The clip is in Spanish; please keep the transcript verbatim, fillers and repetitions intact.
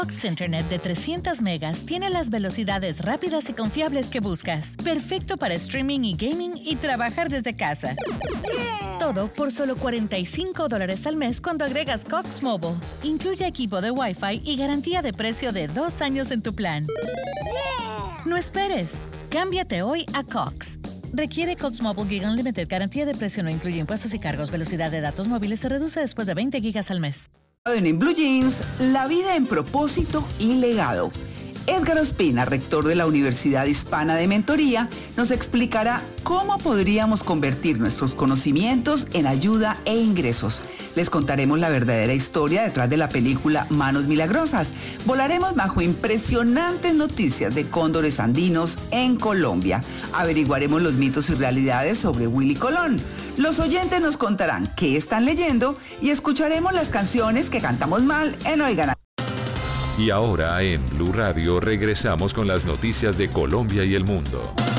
Cox Internet de trescientos megas tiene las velocidades rápidas y confiables que buscas. Perfecto para streaming y gaming y trabajar desde casa. Yeah. Todo por solo cuarenta y cinco dólares al mes cuando agregas Cox Mobile. Incluye equipo de Wi-Fi y garantía de precio de dos años en tu plan. Yeah. No esperes. Cámbiate hoy a Cox. Requiere Cox Mobile Gig Unlimited. Garantía de precio no incluye impuestos y cargos. Velocidad de datos móviles se reduce después de veinte gigas al mes. En Blue Jeans, la vida en propósito y legado. Edgar Ospina, rector de la Universidad Hispana de Mentoría, nos explicará cómo podríamos convertir nuestros conocimientos en ayuda e ingresos. Les contaremos la verdadera historia detrás de la película Manos Milagrosas. Volaremos bajo impresionantes noticias de cóndores andinos en Colombia. Averiguaremos los mitos y realidades sobre Willy Colón. Los oyentes nos contarán qué están leyendo y escucharemos las canciones que cantamos mal en Oigan. Y ahora en Blue Radio regresamos con las noticias de Colombia y el mundo.